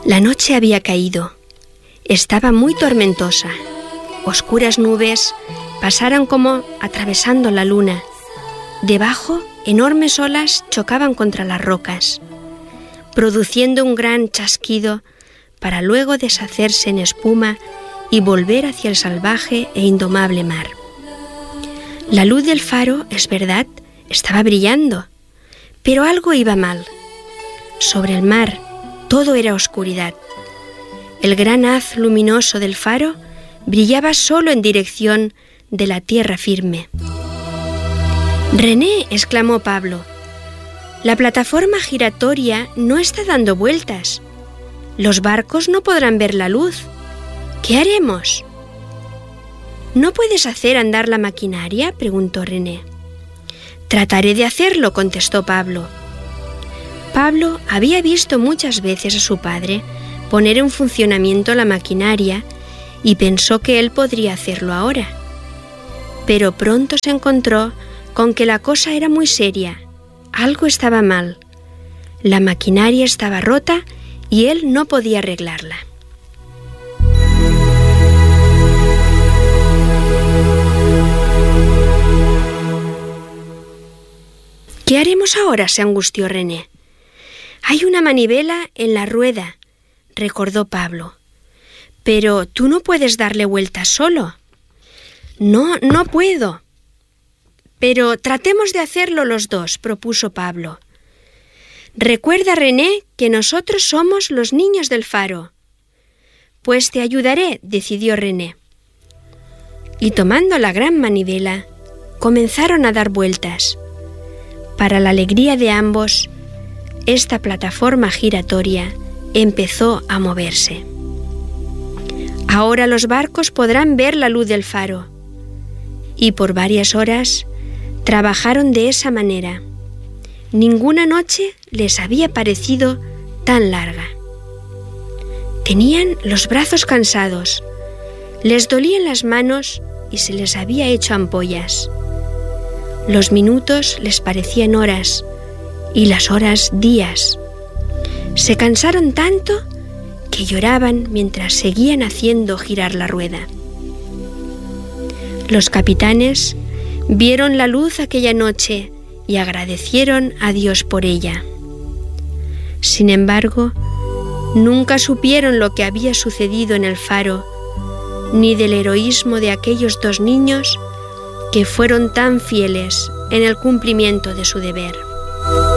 La noche había caído. Estaba muy tormentosa. Oscuras nubes pasaron como atravesando la luna. Debajo, enormes olas chocaban contra las rocas, produciendo un gran chasquido para luego deshacerse en espuma y volver hacia el salvaje e indomable mar. La luz del faro, es verdad, estaba brillando, pero algo iba mal. Sobre el mar todo era oscuridad. El gran haz luminoso del faro brillaba solo en dirección de la tierra firme. «René», exclamó Pablo, «la plataforma giratoria no está dando vueltas. Los barcos no podrán ver la luz. ¿Qué haremos?» «¿No puedes hacer andar la maquinaria?», preguntó René. «Trataré de hacerlo», contestó Pablo. Pablo había visto muchas veces a su padre poner en funcionamiento la maquinaria y pensó que él podría hacerlo ahora. Pero pronto se encontró con que la cosa era muy seria. Algo estaba mal. La maquinaria estaba rota y él no podía arreglarla. «¿Qué haremos ahora?», se angustió René. «Hay una manivela en la rueda», recordó Pablo. «Pero tú no puedes darle vueltas solo». No puedo». «Pero tratemos de hacerlo los dos», propuso Pablo. «Recuerda, René, que nosotros somos los niños del faro». «Pues te ayudaré», decidió René. Y tomando la gran manivela, comenzaron a dar vueltas. Para la alegría de ambos, esta plataforma giratoria empezó a moverse. Ahora los barcos podrán ver la luz del faro. Y por varias horas trabajaron de esa manera. Ninguna noche les había parecido tan larga. Tenían los brazos cansados, les dolían las manos y se les había hecho ampollas. Los minutos les parecían horas y las horas días. Se cansaron tanto que lloraban mientras seguían haciendo girar la rueda. Los capitanes vieron la luz aquella noche y agradecieron a Dios por ella. Sin embargo, nunca supieron lo que había sucedido en el faro, ni del heroísmo de aquellos dos niños que fueron tan fieles en el cumplimiento de su deber.